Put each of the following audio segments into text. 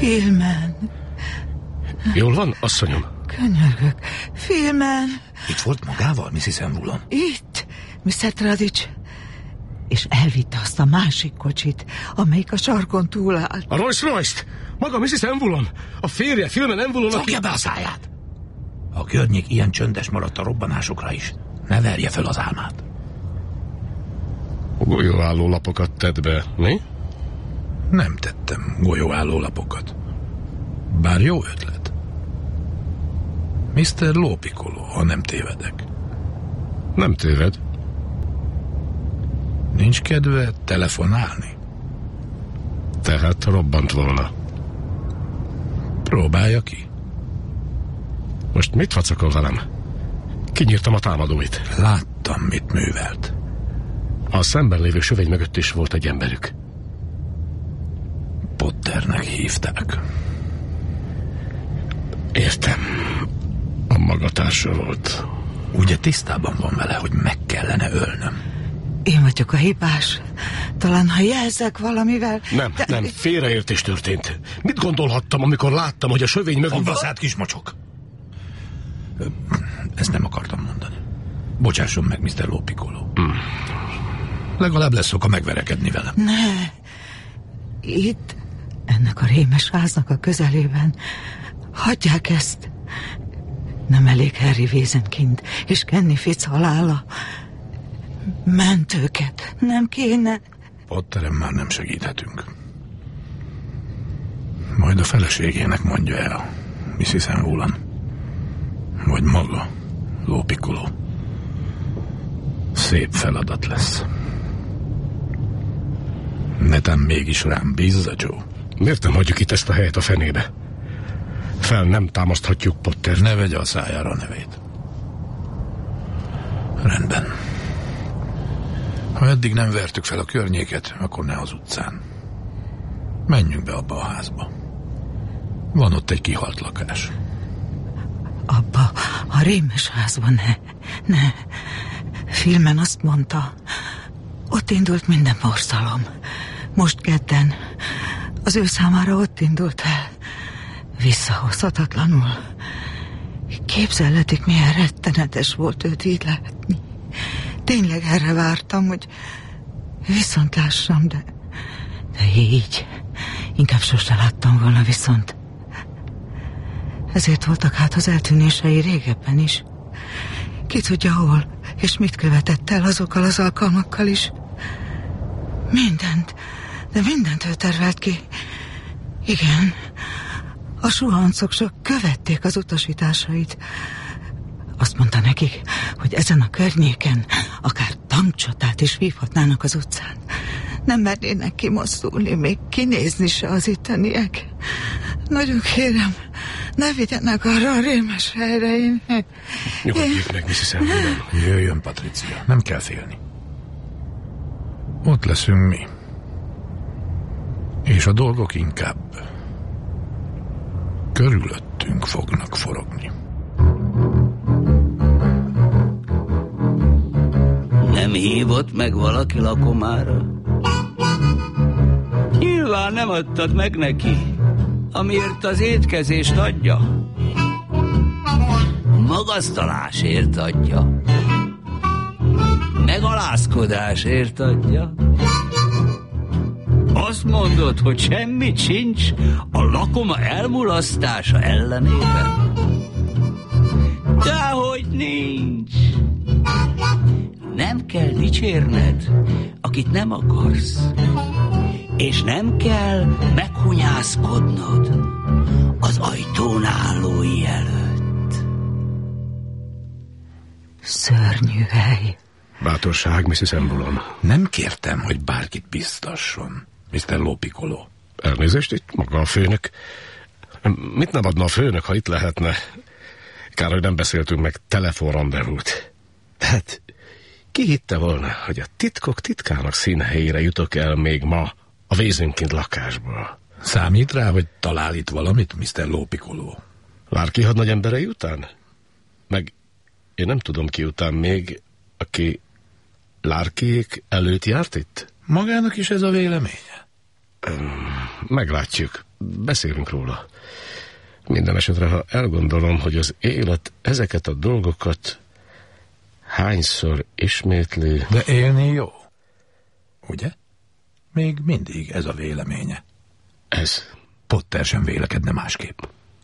Filmen. Jól van, asszonyom? Könyörgök. Filmen. Itt volt magával, Mrs. Envulon? Itt, Mr. Tradics. És elvitte azt a másik kocsit, amelyik a sarkon túlállt. A Rolls-Royce-t? Maga Mrs. Envulon? A férje, Filmen Envulon, Fogja be a száját! A környék ilyen csöndes maradt a robbanásokra is. Ne verje fel az álmát. Golyóálló lapokat tett be, mi? Nem tettem golyóálló lapokat. Bár jó ötlet. Mr. Lópikoló, ha nem tévedek. Nem téved. Nincs kedve telefonálni? Tehát robbant volna. Próbálja ki. Most mit vacakol velem? Kinyírtam a támadóit. Láttam, mit művelt. A szemben lévő sövény mögött is volt egy emberük. Potternek hívták. Értem. A magatársa volt. Ugye tisztában van vele, hogy meg kellene ölnöm? Én vagyok a hibás. Talán, ha jelzek valamivel... Nem, félreértés történt. Mit gondolhattam, amikor láttam, hogy a sövény mögött... Fogd a szád, kismocsok! Ezt nem akartam mondani. Bocsásson meg, Mr. Lópikoló. Legalább lesz oka megverekedni velem. Ne! Itt, ennek a rémes háznak a közelében. Hagyják ezt. Nem elég Harry Weasley-kint és Kenny Fitz halála. Mentőket nem kéne. Potterem már nem segíthetünk. Majd a feleségének mondja el, Mrs. Envulon. Vagy maga, Lópikoló. Szép feladat lesz. Netán mégis rám bízza, Joe. Miért nem hagyjuk itt ezt a helyet a fenébe? Fel nem támaszthatjuk Potter. Ne vegye a szájára a nevét. Rendben. Ha eddig nem vertük fel a környéket, akkor ne az utcán. Menjünk be abba a házba. Van ott egy kihalt lakás. Abba a rémes házban ne. Filmen azt mondta, ott indult minden borzalom. Most kedden az ő számára ott indult el. Visszahozhatatlanul. Képzelhetik, milyen rettenetes volt őt így látni. Tényleg erre vártam, hogy viszont lássam, de így inkább sose láttam volna viszont. Ezért voltak hát az eltűnései régebben is. Ki tudja hol, és mit követett el azokkal az alkalmakkal is. Mindent ő tervelt ki. Igen, a suhancok csak követték az utasításait. Azt mondta nekik, hogy ezen a környéken akár tankcsatát is vívhatnának az utcán. Nem mernének kimozdulni, még kinézni se az itteniek. Nagyon kérem, ne vigyenek arra a rémes helyre, én... Nyugodjék meg, Mrs. Envulon. Jöjjön, Patricia, nem kell félni. Ott leszünk mi. És a dolgok inkább körülöttünk fognak forogni. Nem hívott meg valaki lakomára? Nyilván nem adtad meg neki, amiért az étkezést adja. Magasztalásért adja. Megalázkodásért adja. Azt mondod, hogy semmit sincs a lakoma elmulasztása ellenében? Dehogy nincs. Nem kell dicsérned, akit nem akarsz. És nem kell meghunyászkodnod az ajtón állói előtt. Szörnyű hely. Bátorság, Mrs. Envulon. Nem kértem, hogy bárkit biztasson, Mr. Lópikoló. Elnézést, itt maga a főnök. Mit nem adna a főnök, ha itt lehetne? Kár, hogy nem beszéltünk meg telefonrandevút. Hát, ki hitte volna, hogy a titkok titkának színhelyére jutok el még ma a Weasley-kint lakásból? Számít rá, hogy talál itt valamit, Mr. Lópikoló? Larky hadnagy emberei után? Meg én nem tudom ki után még, aki Larkyék előtt járt itt? Magának is ez a véleménye? Meglátjuk. Beszélünk róla. Minden esetre, ha elgondolom, hogy az élet ezeket a dolgokat hányszor ismétli... De élni jó. Ugye? Még mindig ez a véleménye. Ez. Potter sem vélekedne másképp.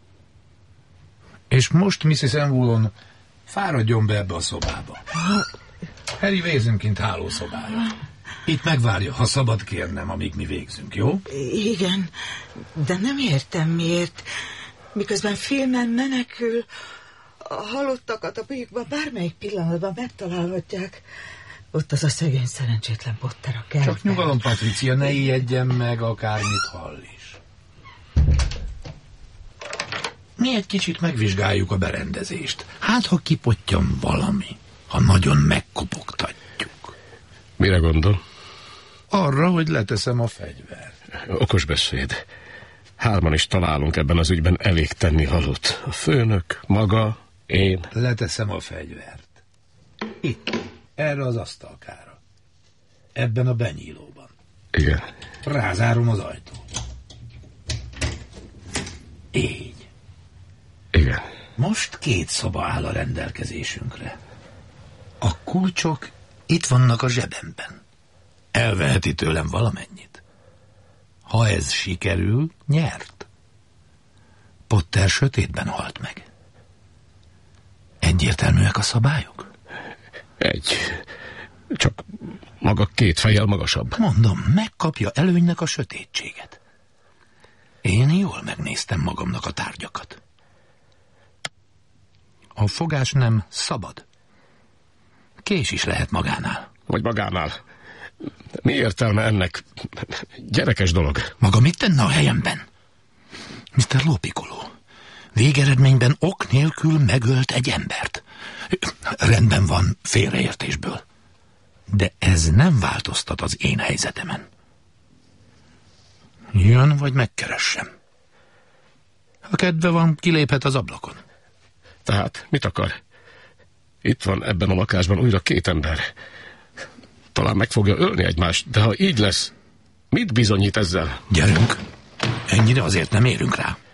És most, Mrs. Enwoolon, fáradjon be ebbe a szobába. Harry Weasley-kint hálószobája. Itt megvárja, ha szabad kérnem, amíg mi végzünk, jó? Igen, de nem értem miért. Miközben filmen menekül, a halottakat a bujikban bármelyik pillanatban megtalálhatják. Ott az a szegény szerencsétlen Potter a kertben. Csak nyugalom, Patricia, ne ijedjen meg, akármit hall is. Mi egy kicsit megvizsgáljuk a berendezést. Hát, ha kipottyan valami, ha nagyon megkopogtatjuk. Mire gondol? Arra, hogy leteszem a fegyvert. Okos beszéd. 3 is találunk ebben az ügyben elég tennivalót. A főnök, maga, én. Leteszem a fegyvert. Itt, erre az asztalkára. Ebben a benyílóban. Igen. Rázárom az ajtót. Így. Igen. Most 2 szoba áll a rendelkezésünkre. A kulcsok itt vannak a zsebemben. Elveheti tőlem valamennyit. Ha ez sikerül, nyert. Potter sötétben halt meg. Egyértelműek a szabályok? Csak maga 2 fejjel magasabb. Mondom, megkapja előnynek a sötétséget. Én jól megnéztem magamnak a tárgyakat. A fogás nem szabad. Kés is lehet magánál. Vagy magánál. Mi értelme ennek? Gyerekes dolog. Maga mit tenne a helyemben? Mr. Lópikoló, végeredményben ok nélkül megölt egy embert. Rendben van, félreértésből. De ez nem változtat az én helyzetemen. Jön, vagy megkeressem. Ha kedve van, kiléphet az ablakon. Tehát mit akar? Itt van ebben a lakásban újra 2 ember. Talán meg fogja ölni egymást, de ha így lesz, mit bizonyít ezzel? Gyerünk, ennyire azért nem érünk rá.